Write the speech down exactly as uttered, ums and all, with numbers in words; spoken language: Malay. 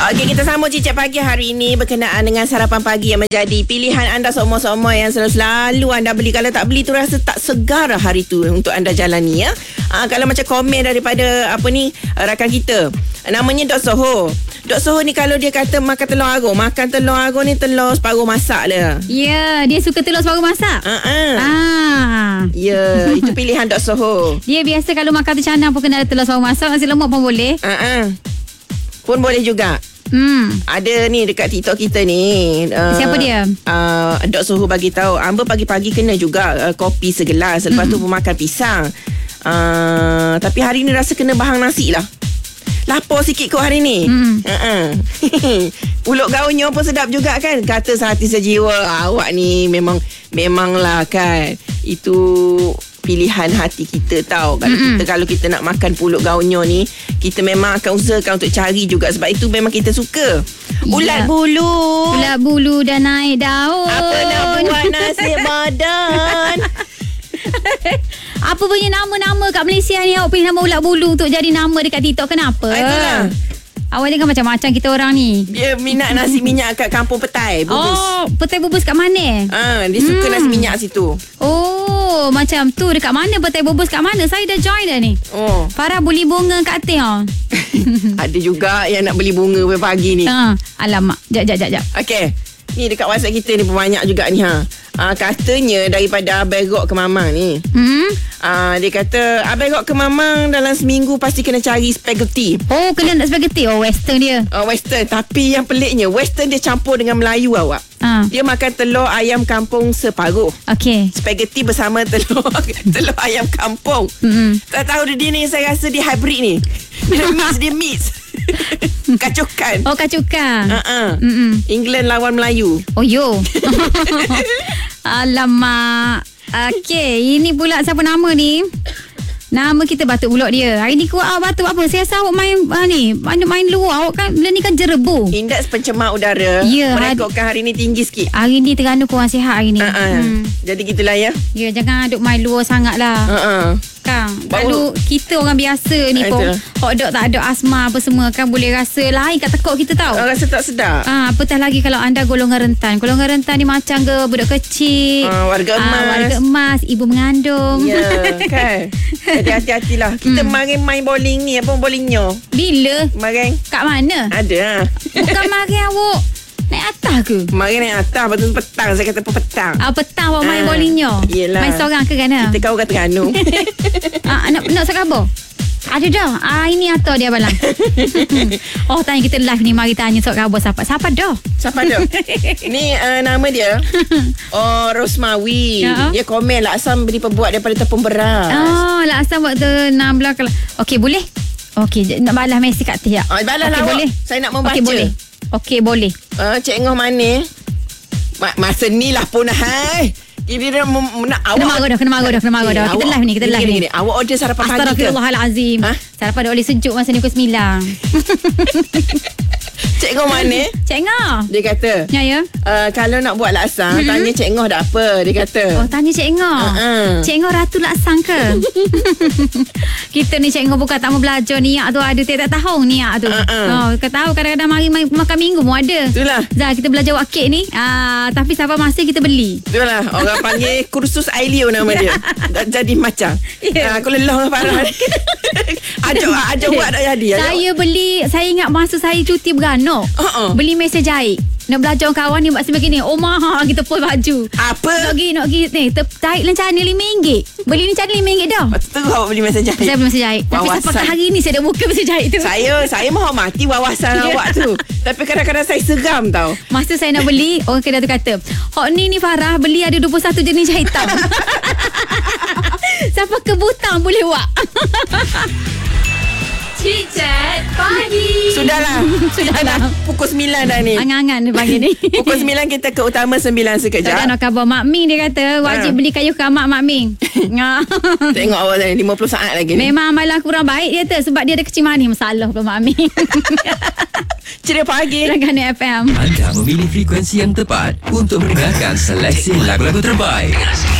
Okey, kita sambung Cicak Pagi hari ini berkenaan dengan sarapan pagi yang menjadi pilihan anda semua-semua yang selalu-selalu anda beli. Kalau tak beli tu rasa tak segar hari tu untuk anda jalani ya. Ha, kalau macam komen daripada apa ni rakan kita, namanya Dok Soho. Dok Soho ni kalau dia kata makan telur agung, makan telur agung ni telur separuh masak dia. Ya, dia suka telur separuh masak. Uh-uh. Ah. Ya, itu pilihan Dok Soho. Dia biasa kalau makan tercanang pun kena ada telur separuh masak, nasi lemak pun boleh. Uh-uh. Pun boleh juga. Hmm. Ada ni dekat TikTok kita ni. Uh, Siapa dia? Uh, Dok Soho bagi tahu, Amber pagi-pagi kena juga uh, kopi segelas. Lepas mm. tu pun makan pisang. Uh, tapi hari ni rasa kena bahang nasi lah. Lapar sikit kot hari ni. Mm. Uh-uh. Pulut gaunnya pun sedap juga kan. Kata sehati sejiwa. Awak ni memang memanglah kan. Itu pilihan hati kita tahu. Kalau Mm-mm. kita kalau kita nak makan pulut gaunnya ni, kita memang akan usahakan untuk cari juga. Sebab itu memang kita suka. Ulat ya. bulu. Ulat bulu dan naik daun. Apa nak buat nasi badan? Apa punya nama-nama kat Malaysia ni awak pilih nama ulat bulu untuk jadi nama dekat TikTok, kenapa? Itulah. Awak jangan macam-macam kita orang ni. Dia minat nasi minyak kat Kampung Petai, Bubus. Oh, Petai Bubus kat mana? Ah, dia suka hmm. nasi minyak situ. Oh, macam tu. Dekat mana Petai Bubus kat mana? Saya dah join dah ni. Oh. Farah beli bunga kat atas oh. Ada juga yang nak beli bunga pagi ni. Ha, alamak. Jap jap jap jap. Okey. Ni dekat WhatsApp kita ni pun banyak juga ni ha. Ah, katanya daripada Abang Rok ke Mamang ni. Hmm. Ah, dia kata Abang Rok ke Mamang dalam seminggu pasti kena cari spaghetti. Oh, kena nak spaghetti. Oh, western dia. Oh, western. Tapi yang peliknya, western dia campur dengan Melayu awak. Ah. Dia makan telur ayam kampung separuh. Okey. Spaghetti bersama telur telur ayam kampung. Mm-hmm. Tak tahu dia ni, saya rasa dia hybrid ni. Dia mix, dia mix. Kacukan. Oh, kacukan. Uh-uh. England lawan Melayu. Oh, yo. Alamak. Okey, ini pula siapa nama ni? Nama kita Batuk Bulok dia. Hari ni kuat Batuk apa? Saya rasa awak main uh, ni, main, main luar. Awak kan bila ni kan jerebu. Indeks pencemar udara yeah, merekodkan hari ni tinggi sikit. Hari ni Terengganu kurang sihat hari ni. Uh-uh. Hmm. Jadi gitulah ya. Ya, jangan duk main luar sangat lah. Uh-uh. Kang, lalu kita orang biasa ni pun hotdog tak ada asma apa semua kan boleh rasa lain kat tekuk kita tahu. Oh, rasa tak sedap. Ah, apatah lagi kalau anda golongan rentan. Golongan rentan ni macam ke budak kecil, ah, warga emas, ah, warga emas, ibu mengandung. Ya, kan. Jadi hati-hatilah. Kita hmm. mari main bowling ni, apa bowlingnya? Bila? Mari. Kat mana? Ada ah. Bukan mari awak naik atas ke? Mari naik atas. Lepas tu petang. Saya kata petang. Ah, petang awak main ah, bowlingnya? Yelah. Main seorang ke kan? Kita kau kat Terengganu. ah, nak nak sakabar? Ada dah. Ah, ini atau dia balang. Oh, tanya kita live ni. Mari tanya sok khabar siapa. Siapa dah? Siapa dah? Ni uh, nama dia. Oh, Rosmawi. Ya? Dia komen lah asam beli perbuat daripada tepung beras. Oh, lah asam waktu enam belas. Okey, boleh? Okey, nak balas mesej kat Tia. Oh, balas okay, lah boleh. Saya nak membaca. Okey, boleh. Okey, boleh. Uh, Cik Ngoh mana? Ma- masa ni lah pun hai. Ini dia mem- nak awak. Kena marah dah, kena marah dah, kena marah dah. Kita live ni, kita live ni. Awak order sarapan pagi ke? Astagfirullahalazim. Ha? Sarapan dah boleh sejuk masa ni pukul sembilan. Cik Ngoh mana? Cik Ngoh. Dia kata. Ya, ya. Uh, kalau nak buat laksang, mm-hmm. tanya Cik Ngoh dah apa, dia kata. Oh, tanya Cik Ngoh. Uh-uh. Cik Ngoh ratu laksang ke? Kita ni Cik Ngoh bukan tak mau belajar niat tu ada tiap-tiap tahun niat tu. Uh-uh. Oh, kau tahu kadang-kadang mari makan minggu pun ada. Itulah. Zah, kita belajar buat kek ni. Ah, tapi siapa masa kita beli. Itulah. Orang panggil kursus Ailio nama dia. Jadi macam. Yeah. Ah, aku lelah dengan Farah. Ajak ajak buat tak jadi. Saya beli, saya ingat masa saya cuti beranak. Uh-uh. Beli mesin jahit. Nak belajar kawan ni macam begini. Oh mahal kita pun baju. Apa? Nak pergi, nak pergi ni. Jahit lencana lima ringgit. Beli lencana lima ringgit dah. Lepas tu awak beli mesin jahit? Saya beli mesin jahit. Tapi sampai hari ni saya dah buka mesin jahit tu. Saya saya menghormati wawasan awak tu. Tapi kadang-kadang saya seram tau. Masa saya nak beli, orang kedai tu kata, Hok ni ni Farah, beli ada dua puluh satu jenis jahitan. Siapa kebutang boleh buat. Cicak Pagi. Sudahlah. Sudahlah. Pukul sembilan dah ni. Angan-angan pagi ni. Pukul sembilan kita ke utama sembilan sekejap. Tak nak khabar Mak Ming dia kata wajib ha. beli kayu kamak Mak Ming. Tengok awak tadi lima puluh saat lagi ni. Memang amalan kurang baik dia kata sebab dia ada kecil manis masalah pula Mak Ming. Ceria Pagi Terengganu F M. Anda memilih frekuensi yang tepat untuk mendengarkan seleksi lagu-lagu terbaik.